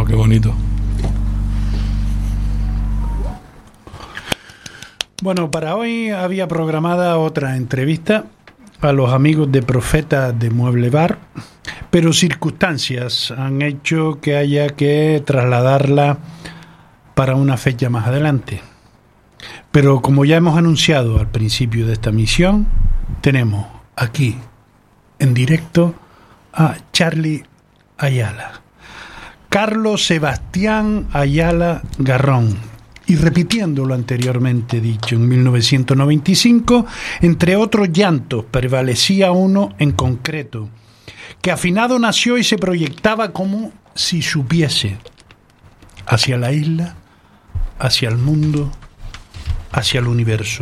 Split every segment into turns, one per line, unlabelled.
qué bonito.
Bueno, para hoy había programada otra entrevista a los amigos de Profeta de Mueble Bar, pero circunstancias han hecho que haya que trasladarla para una fecha más adelante. Pero como ya hemos anunciado al principio de esta misión, tenemos aquí en directo a Charly Ayala, Carlos Sebastián Ayala Garrón. Y repitiendo lo anteriormente dicho, en 1995, entre otros llantos, prevalecía uno en concreto, que afinado nació y se proyectaba como si supiese, hacia la isla, hacia el mundo, hacia el universo,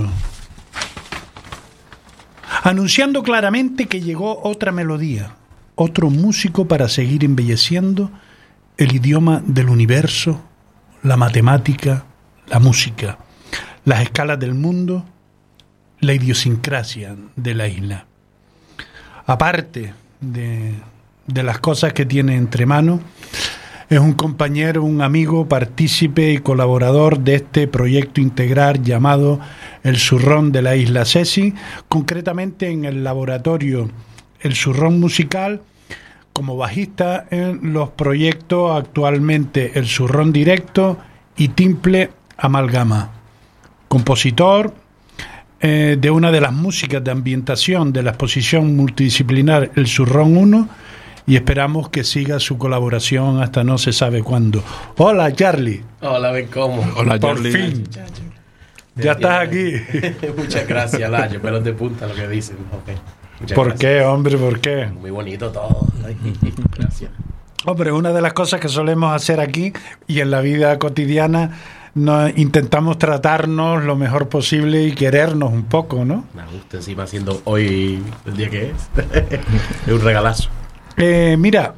anunciando claramente que llegó otra melodía, otro músico para seguir embelleciendo el idioma del universo, la matemática, la música, las escalas del mundo, la idiosincrasia de la isla. Aparte de las cosas que tiene entre manos, es un compañero, un amigo, partícipe y colaborador de este proyecto integral llamado El Zurrón de la Isla Cesi, concretamente en el laboratorio El Zurrón Musical, como bajista en los proyectos actualmente El Zurrón Directo y Timple Amalgama, compositor de una de las músicas de ambientación de la exposición multidisciplinar El Zurrón 1, y esperamos que siga su colaboración hasta no se sabe cuándo. Hola, Charly.
Hola, ven cómo.
Hola,
Por
Charly.
fin. Ya estás aquí.
Muchas gracias, Layo, pelos de punta lo que dicen. Okay.
¿Por qué, hombre? ¿Por qué?
Muy bonito todo. Ay, gracias.
Hombre, una de las cosas que solemos hacer aquí y en la vida cotidiana, intentamos tratarnos lo mejor posible y querernos un poco, ¿no?
Me gusta encima siendo hoy el día que es. Es un regalazo.
Mira,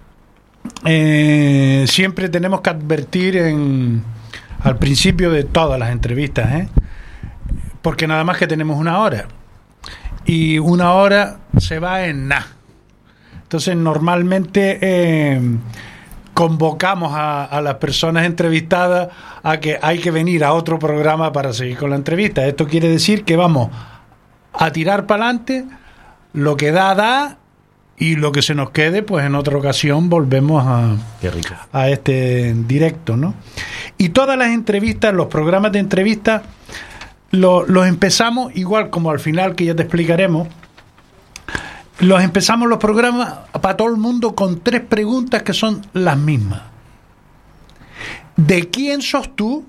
siempre tenemos que advertir al principio de todas las entrevistas, porque nada más que tenemos una hora y una hora se va en nada. Entonces normalmente convocamos a las personas entrevistadas a que hay que venir a otro programa para seguir con la entrevista. Esto quiere decir que vamos a tirar para adelante, lo que da, y lo que se nos quede, pues en otra ocasión volvemos
Qué rico.
a este directo, ¿no? Y todas las entrevistas, los programas de entrevista, los empezamos igual como al final, que ya te explicaremos. Los empezamos los programas para todo el mundo con 3 preguntas que son las mismas. ¿De quién sos tú?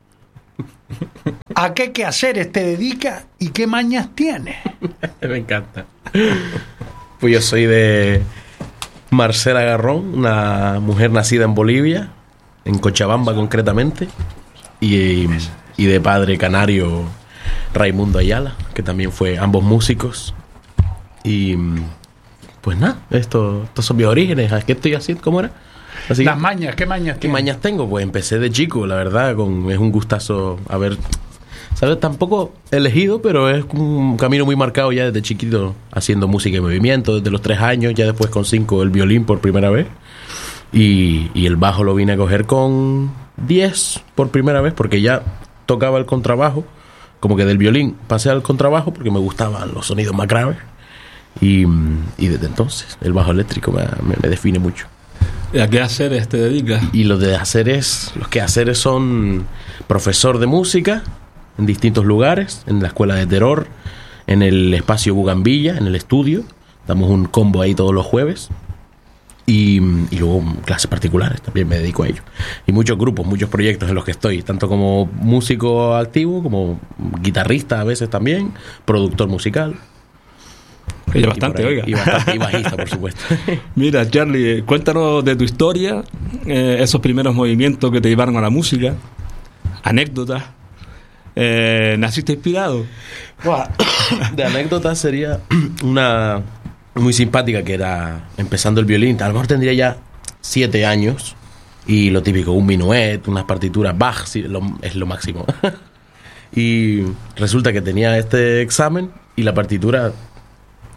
¿A qué quehaceres te dedicas? ¿Y qué mañas tienes?
Me encanta. Pues yo soy de Marcela Garrón, una mujer nacida en Bolivia, en Cochabamba concretamente, y de padre canario Raimundo Ayala, que también fue ambos músicos. Y pues nada, estos son mis orígenes. ¿Qué estoy haciendo? ¿Cómo era? Así
Las mañas, ¿qué mañas
¿Qué
tienes?
mañas tengo? Pues empecé de chico, la verdad, es un gustazo haber, ¿sabes? Tampoco elegido, pero es un camino muy marcado ya desde chiquito, haciendo música y movimiento, desde los 3 años, ya después con 5 el violín por primera vez, y el bajo lo vine a coger con 10 por primera vez, porque ya tocaba el contrabajo, como que del violín pasé al contrabajo porque me gustaban los sonidos más graves, y desde entonces el bajo eléctrico me define mucho.
¿Y a qué haceres te dedicas?
Y los quehaceres son profesor de música en distintos lugares, en la escuela de Terror, en el espacio Bugambilla, en el estudio, damos un combo ahí todos los jueves, y luego clases particulares, también me dedico a ello, y muchos grupos, muchos proyectos en los que estoy, tanto como músico activo, como guitarrista a veces también, productor musical.
Y bastante, oiga.
Y bajista, por supuesto.
Mira, Charly, cuéntanos de tu historia, esos primeros movimientos que te llevaron a la música, anécdotas. ¿Naciste inspirado?
De anécdota sería una muy simpática, que era empezando el violín. A lo mejor tendría ya 7 años, y lo típico, un minuet, unas partituras, Bach, sí, es lo máximo. Y resulta que tenía este examen y la partitura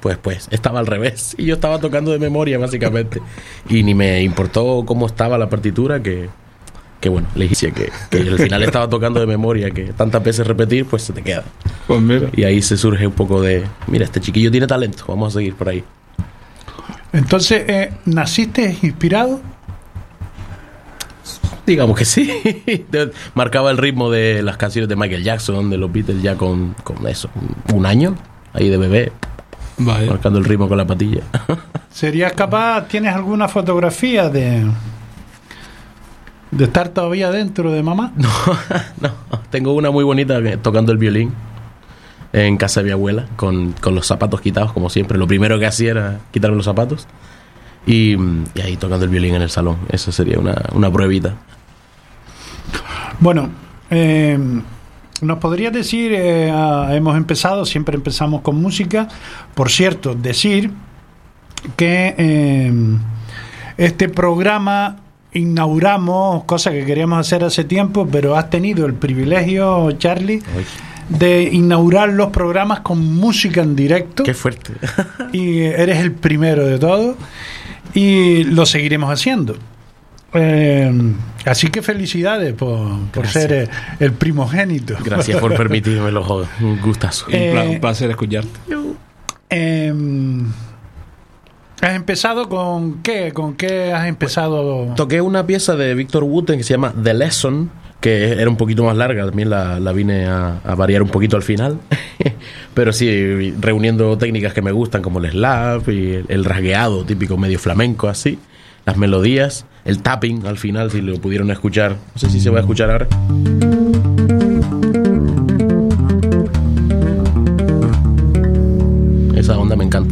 pues estaba al revés. Y yo estaba tocando de memoria, básicamente. Y ni me importó cómo estaba la partitura, que bueno, le dije que al final estaba tocando de memoria, que tantas veces repetir, pues se te queda.
Pues mira.
Y ahí se surge un poco de, mira, este chiquillo tiene talento, vamos a seguir por ahí.
Entonces, ¿naciste inspirado?
Digamos que sí. Marcaba el ritmo de las canciones de Michael Jackson, de los Beatles, ya con eso, un año ahí de bebé. Vaya. Marcando el ritmo con la patilla.
¿Serías capaz, tienes alguna fotografía de estar todavía dentro de mamá?
No, tengo una muy bonita tocando el violín en casa de mi abuela, con los zapatos quitados, como siempre. Lo primero que hacía era quitarme los zapatos y ahí tocando el violín en el salón. Eso sería una pruebita.
Bueno, ¿nos podrías decir, hemos empezado, siempre empezamos con música, por cierto, decir que este programa inauguramos, cosa que queríamos hacer hace tiempo, pero has tenido el privilegio, Charlie, de inaugurar los programas con música en directo.
¡Qué fuerte!
Y eres el primero de todos y lo seguiremos haciendo. Así que felicidades por ser el primogénito.
Gracias por permitírmelo, un gustazo.
Un placer escucharte.
¿Has empezado con qué? ¿Con qué has empezado?
Toqué una pieza de Victor Wooten que se llama The Lesson, que era un poquito más larga, también la vine a variar un poquito al final. Pero sí, reuniendo técnicas que me gustan, como el slap y el rasgueado típico medio flamenco, así. Las melodías, el tapping al final, si lo pudieron escuchar. No sé si se va a escuchar ahora. Esa onda me encanta.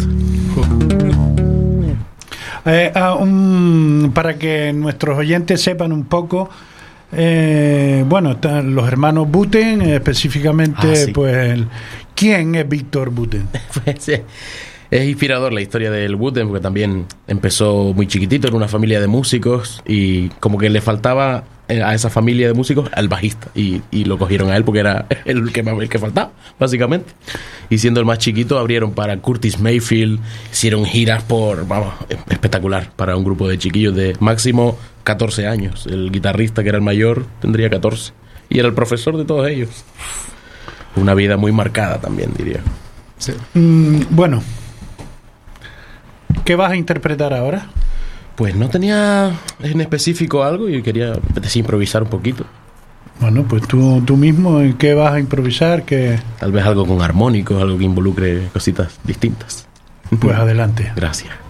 Para que nuestros oyentes sepan un poco, bueno, están los hermanos Buten, específicamente,
sí.
Pues, ¿quién es Víctor Buten?
Pues, es inspirador la historia del Wooten, porque también empezó muy chiquitito en una familia de músicos y como que le faltaba a esa familia de músicos al bajista y lo cogieron a él porque era el que faltaba, básicamente. Y siendo el más chiquito abrieron para Curtis Mayfield, hicieron giras espectacular para un grupo de chiquillos de máximo 14 años. El guitarrista, que era el mayor, tendría 14 y era el profesor de todos ellos. Una vida muy marcada también, diría.
Sí. Bueno, ¿qué vas a interpretar ahora?
Pues no tenía en específico algo y quería improvisar un poquito.
Bueno, pues tú mismo, ¿en qué vas a improvisar?
Tal vez algo con armónicos, algo que involucre cositas distintas.
Pues adelante.
Gracias.